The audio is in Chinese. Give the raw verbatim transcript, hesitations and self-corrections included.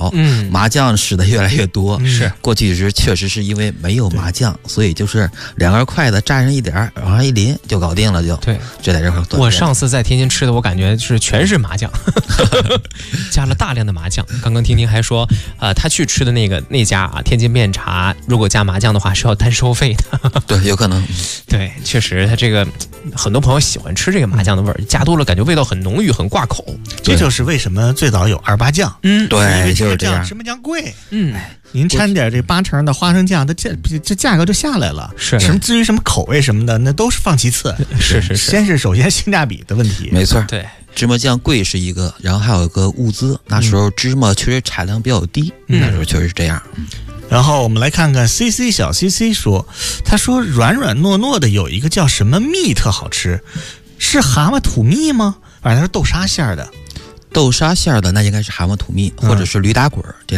少，嗯，麻酱使的越来越多。 是过去时确实是因为没有麻酱，所以就是两根筷子蘸上一点儿，往上一淋就搞定了就。 对， 就在这块。 我上次在天津吃的，我感觉是全是麻酱，加了大量的麻酱。刚刚听听还说，呃，他去吃的那个那家啊，天津面茶，如果加麻酱的话是要单收费的。 对，有可能。 对，确实他这个很多朋友喜欢吃这个麻酱的味儿，加多了感觉味道很浓郁，很挂口。 这就是为什么最早有二八酱。 嗯， 对，就是这样。 芝麻酱贵， 嗯， 您掺点这八成的花生酱，它价这价格就下来了。 是什么？至于什么口味什么的，那都是放其次。 是是是， 先是首先性价比的问题。 没错， 对， 芝麻酱贵是一个，然后还有一个物资，那时候芝麻确实产量比较低，嗯、那时候确实是这样。嗯然后我们来看看 C C 小 C C 说，他说软软糯糯的有一个叫什么蜜特好吃，是蛤蟆吐蜜吗？反正它是豆沙馅儿的， 豆沙馅儿的那应该是蛤蟆吐蜜，或者是驴打滚儿。这